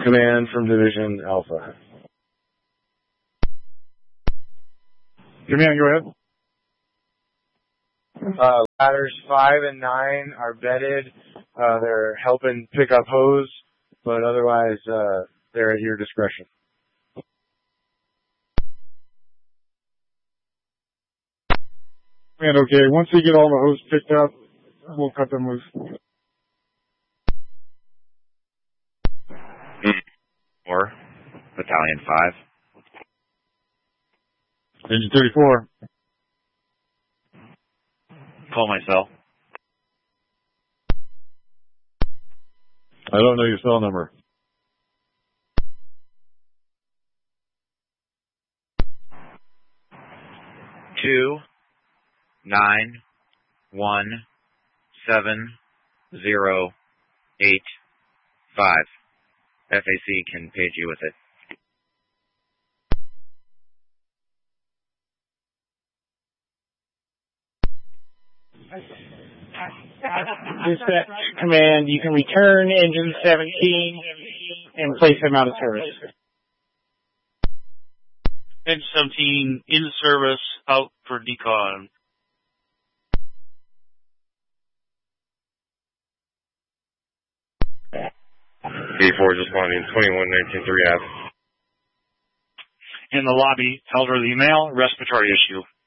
Command from Division Alpha. Command, go ahead. Ladders 5 and 9 are bedded. They're helping pick up hose, but otherwise, they're at your discretion. And okay, once we get all the hose picked up, we'll cut them loose. Or Battalion 5. Engine 34. Call my cell. I don't know your cell number. Two 91708. FAC can page you with it. Dispatch Command, you can return Engine 17 and place them out of service. Engine 17 in service, out for decon. B4 responding 21193F. In the lobby, elderly male, respiratory issue.